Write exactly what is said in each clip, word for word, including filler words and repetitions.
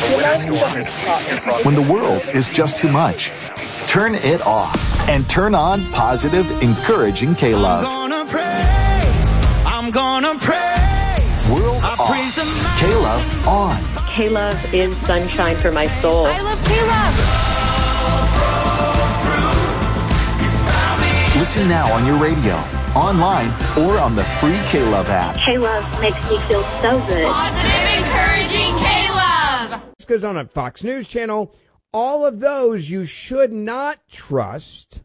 When the world is just too much, turn it off and turn on positive, encouraging K-Love. I'm gonna praise, I'm gonna praise. World I off, praise K-Love on. K-Love is sunshine for my soul. I love K-Love. Listen now on your radio, online, or on the free K-Love app. K-Love makes me feel so good. Positive, encouraging K-Love. This goes on at Fox News Channel. All of those you should not trust,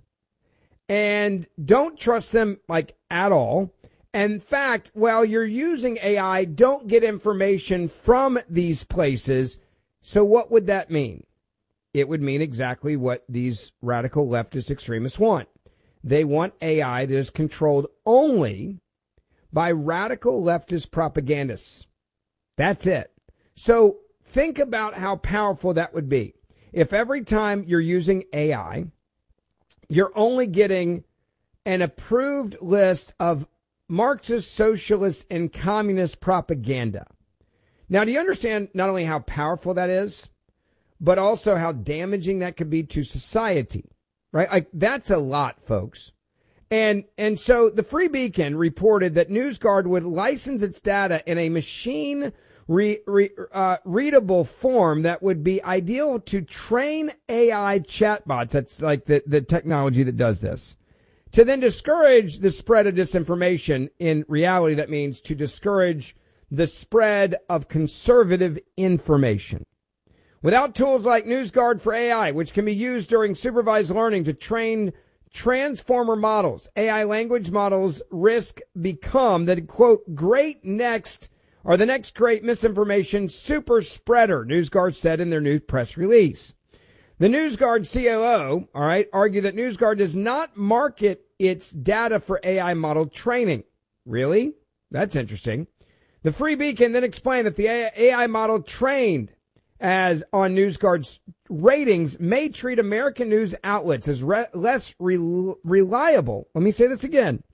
and don't trust them like at all. In fact, while you're using A I, don't get information from these places. So what would that mean? It would mean exactly what these radical leftist extremists want. They want A I that is controlled only by radical leftist propagandists. That's it. So think about how powerful that would be. If every time you're using A I, you're only getting an approved list of Marxist, socialist, and communist propaganda. Now, do you understand not only how powerful that is, but also how damaging that could be to society, right? Like, that's a lot, folks. And and so the Free Beacon reported that NewsGuard would license its data in a machine re, re, uh, readable form that would be ideal to train A I chatbots. That's like the, the technology that does this. To then discourage the spread of disinformation. In reality, that means to discourage the spread of conservative information. Without tools like NewsGuard for A I, which can be used during supervised learning to train transformer models, A I language models risk become the, quote, great next, or the next great misinformation super spreader, NewsGuard said in their new press release. The NewsGuard C O O, all right, argued that NewsGuard does not market its data for A I model training. Really? That's interesting. The Free Beacon then explained that the A I model trained as on NewsGuard's ratings may treat American news outlets as re- less re- reliable. Let me say this again.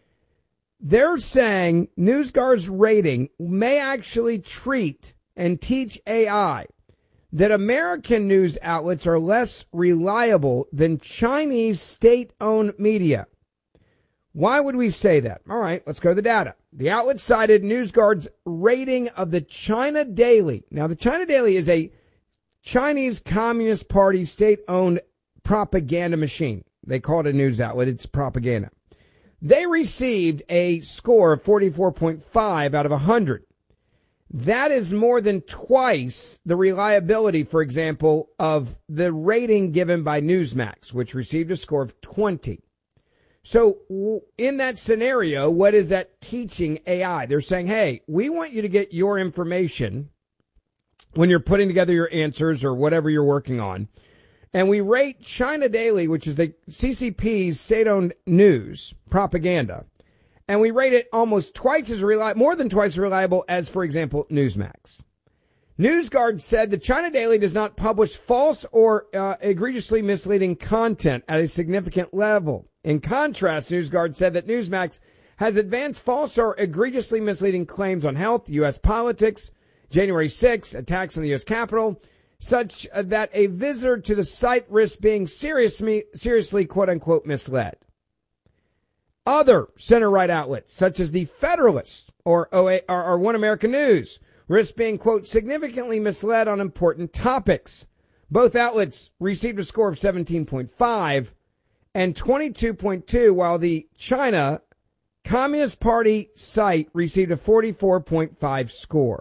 They're saying NewsGuard's rating may actually treat and teach A I that American news outlets are less reliable than Chinese state-owned media. Why would we say that? All right, let's go to the data. The outlet cited NewsGuard's rating of the China Daily. Now, the China Daily is a Chinese Communist Party state-owned propaganda machine. They call it a news outlet. It's propaganda. They received a score of forty-four point five out of one hundred. That is more than twice the reliability, for example, of the rating given by Newsmax, which received a score of twenty. So in that scenario, what is that teaching A I? They're saying, hey, we want you to get your information when you're putting together your answers or whatever you're working on. And we rate China Daily, which is the C C P's state-owned news propaganda. And we rate it almost twice as reliable, more than twice as reliable as, for example, Newsmax. NewsGuard said the China Daily does not publish false or uh, egregiously misleading content at a significant level. In contrast, NewsGuard said that Newsmax has advanced false or egregiously misleading claims on health, U S politics, January sixth, attacks on the U S Capitol, such that a visitor to the site risks being seriously, seriously, quote-unquote, misled. Other center-right outlets, such as the Federalist or, O A, or, or One American News, risk being, quote, significantly misled on important topics. Both outlets received a score of seventeen point five and twenty-two point two, while the China Communist Party site received a forty-four point five score.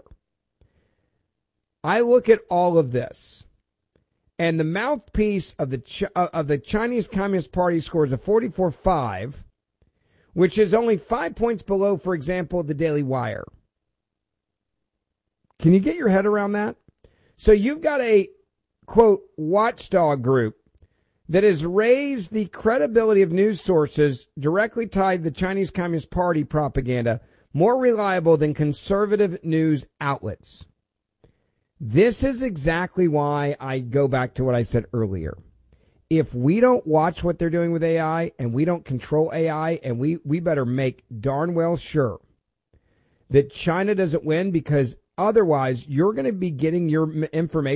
I look at all of this, and the mouthpiece of the Ch- of the Chinese Communist Party scores a forty-four point five, which is only five points below, for example, the Daily Wire. Can you get your head around that? So you've got a, quote, watchdog group that has raised the credibility of news sources directly tied to the Chinese Communist Party propaganda more reliable than conservative news outlets. This is exactly why I go back to what I said earlier. If we don't watch what they're doing with A I and we don't control A I, and we, we better make darn well sure that China doesn't win, because otherwise you're going to be getting your information